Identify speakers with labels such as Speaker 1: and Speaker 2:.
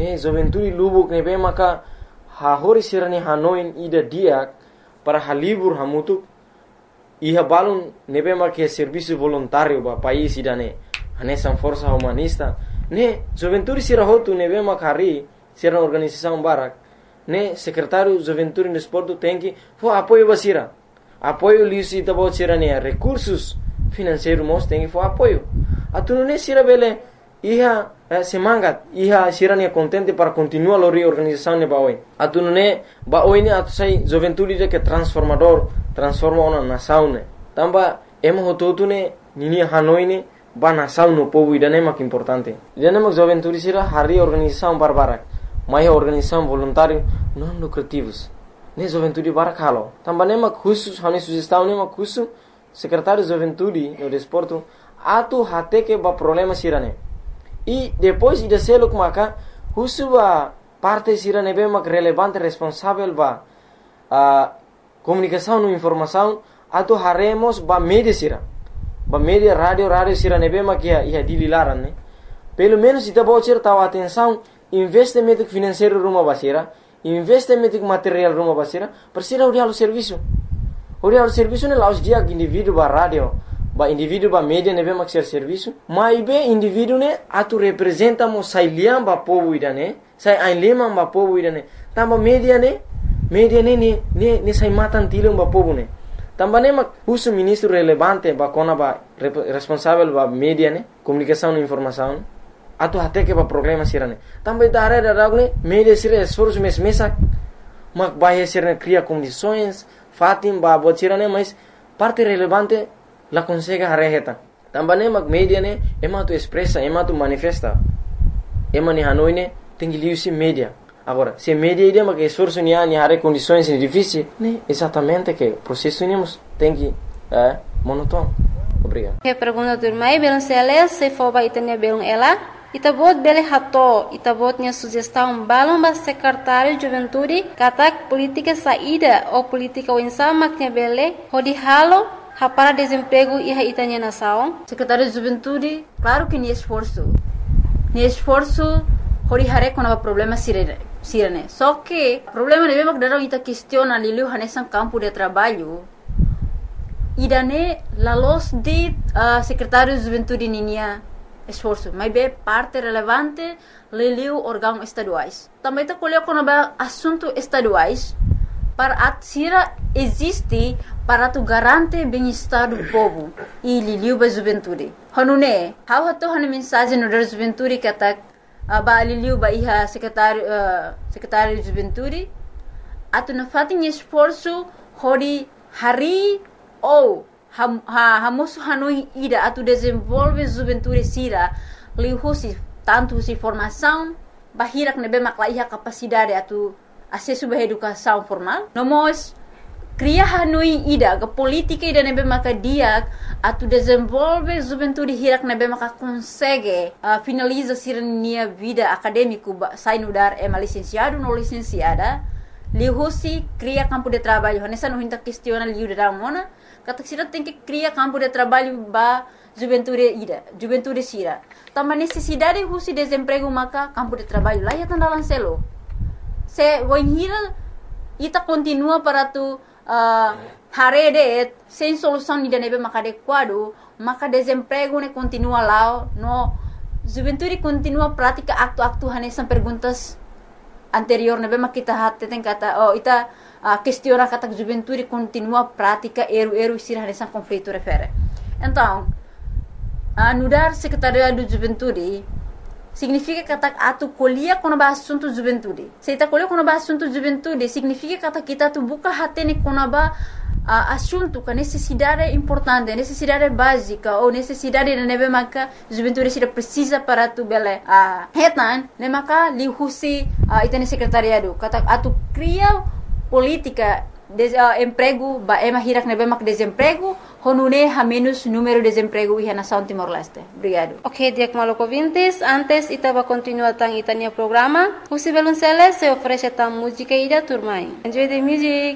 Speaker 1: ne Juventude Lubuk ne be maka ha hori sirani hanoin ida dia para halibur hamutuk iha balun ne be maka serviço voluntário ba país ida ne hanesan força humanista ne Juventude sirahotu ne be maka hari sira organização barak ne secretário Juventude no Esporte tem que fo apoio basira apoio lisi tabo sira ne recursos financeiros mos tem que fo apoio atu ne sira bele iha semangat iha sira ne contente para continuar a reorganização ne baoi atu ne baoi ne atu sai Juventude de que transformador transforma uma nação ne tamba emo hototu ne nini Hanoi ne ba nação no povo ida ne mak importante ida ne mak Juventude sira hari organização barbarak mai organização voluntário não lucrativos ne Juventude barak halo tamba ne mak khusus hane sugestão ne mak khusus secretário Juventude no desporto atu hate que ba problema sira ne e depois ida selo maka khusus ba parte sira ne be mak relevante responsável ba comunicação no informação atu haremos ba media sira ba media radio sira ne be mak ia dililaran ne pelo menos ita bocer tahu atenção investimento financeiro rumah basira investimento material rumah basira persira urialo serviço ne laus dia indivíduo ba radio ba indivíduo ba media ne be mak serviço mai be indivíduo ne atu representa mo sai liam ba povo ida ne sai ai lema ba povo ida ne tamba media ne sai matan tilum ba povo ne tamba ne mak uso ministro relevante ba kona ba responsável ba media ne comunicação e informação atu hate que ba problema sirane tamba idare da ragne media sira esforço mesak mak bahia sirane cria condições fatim ba botirane mas parte relevante la consegue hareheta tamba ne mak media ne ema tu expressa ema tu manifesta ema ni Hanoi ne tengi liusi media agora se media ide mak esforço ni hare condições difíceis ne exatamente que processo nimos tengi monotono obrigado
Speaker 2: que pergunta turmai belum sele se foba itania belum ela itabot bele hato itabotnya sugestão balão ba secretário Juventude katak política saída ou política winsamaknya bele hodi halo para desemprego e itania nação secretário Juventude claro que ni esforço hori hare kona problema sirene só que problema ne bemak darong ita questiona lilu hanesan campo de trabalho idane la los de secretário Juventude ninia esforço, mas be parte relevante leliu órgãos estaduais. Também está colhendo com assunto estaduais para atsira existe para tu garante bem-estar do povo e leliu ba Juventude. Hanune, how hato hane mensagem no da Juventude que atak ba leliu ba iha secretário Juventude atu na fatin esforço hori hari ou hamoso Hanoi ida atu desenvolve Juventude sira lihusi tanto si formação bahirak nebe maklaiha capacidade atu acesso ba educação formal nomos cria Hanoi ida ga política ida nebe makadia atu desenvolve Juventude hirak nebe maka consegue finaliza sira nia vida acadêmico sai no dar licenciado no licenciada lihusi cria campo de trabalho nessa no hinta questiona liu da mona kata sira tem que criar campo de trabalho ba Juventude sira tama necessidade husi desemprego maka campo de trabalho lá ya tanda lancelo se voinhira ita continua para tu harede sem solução ida nebe maka adequado maka desemprego ne continua lá no Juventude continua prática aktu hanesan perguntas anterior nebe maka kita hatte tem kata ita questiona kata Juventude continua prática eru sira hanesan conflito refere então anudar secretariado do Juventude significa kata atu colhia quando ba assunto Juventude se ita colhia quando ba assunto Juventude significa kata kita tu buka hatene quando ba assunto com necessidade importante necessidade básica ou necessidade de nebe maka Juventude sira precisa para tu bele hetan ne maka lihusi itane secretariado kata atu cria política emprego ba hirak nebe mak desemprego honune ha menos número de desemprego e nação Timor-Leste. Obrigado. Ok, diak maloko vintes, antes itaba continua tang itania programa. Husi belum se oferece tang música ida turmai. Enjoy the music.